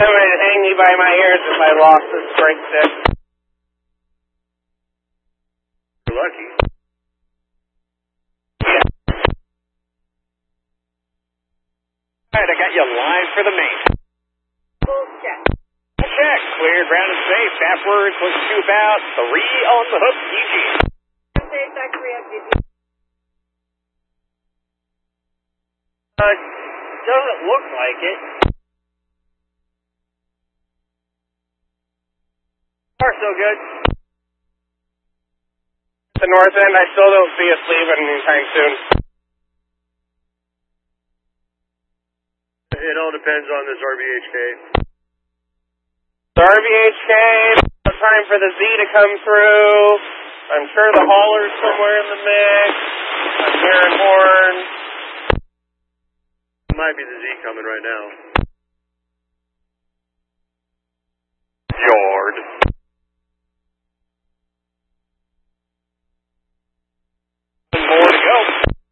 Somebody to hang me by my ears if I lost this brake stick. You're lucky. Yeah. Alright, I got you live for the main. Full check. Check. Clear, ground and safe. Passwords looks to about 3 on the hook. EG. Safe factory FGG. Doesn't look like it. Far so good. The north end, I still don't see us leaving anytime soon. It all depends on this RVHK. The RVHK, time for the Z to come through. I'm sure the hauler's somewhere in the mix. I'm hearing horns. Might be the Z coming right now.